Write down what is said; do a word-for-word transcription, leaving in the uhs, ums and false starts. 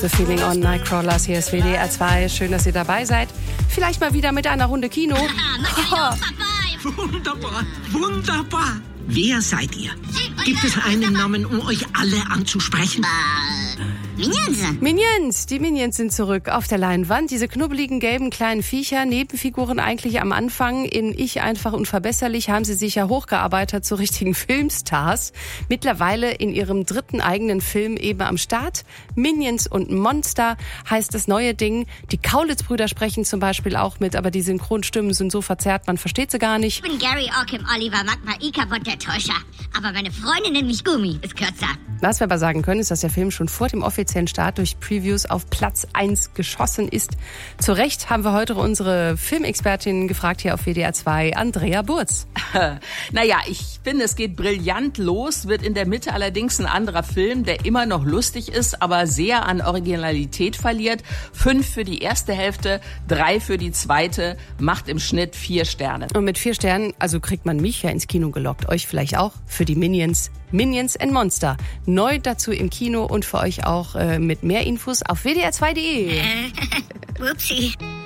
the Feeling on Nightcrawlers. Hier ist W D R zwei. Schön, dass ihr dabei seid. Vielleicht mal wieder mit einer Runde Kino. Oh. Wunderbar, wunderbar. Wer seid ihr? Gibt es einen Namen, um euch alle anzusprechen? Minions. Minions, die Minions sind zurück auf der Leinwand. Diese knubbeligen, gelben, kleinen Viecher, Nebenfiguren eigentlich am Anfang. In Ich einfach unverbesserlich haben sie sich ja hochgearbeitet zu richtigen Filmstars. Mittlerweile in ihrem dritten eigenen Film eben am Start. Minions und Monster heißt das neue Ding. Die Kaulitz-Brüder sprechen zum Beispiel auch mit, aber die Synchronstimmen sind so verzerrt, man versteht sie gar nicht. Ich bin Gary Ockham, Oliver Magma, Ikabot der Täuscher. Aber meine Freundin nennt mich Gummi, ist kürzer. Was wir aber sagen können, ist, dass der Film schon vor dem offiziellen Start durch Previews auf Platz eins geschossen ist. Zu Recht haben wir heute unsere Filmexpertin gefragt hier auf W D R zwei, Andrea Burz. Naja, ich finde, es geht brillant los, wird in der Mitte allerdings ein anderer Film, der immer noch lustig ist, aber sehr an Originalität verliert. Fünf für die erste Hälfte, drei für die zweite, macht im Schnitt vier Sterne. Und mit vier Sternen, also kriegt man mich ja ins Kino gelockt, euch vielleicht auch, für die Minions. Minions and Monster. Neu dazu im Kino und für euch auch äh, mit mehr Infos auf W D R zwei punkt de. Äh, upsie.